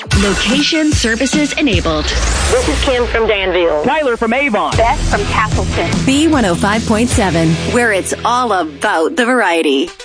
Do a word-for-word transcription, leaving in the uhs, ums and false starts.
Location services enabled. This is Kim from Danville. Tyler from Avon. Beth from Castleton. B one oh five point seven, where it's all about the variety.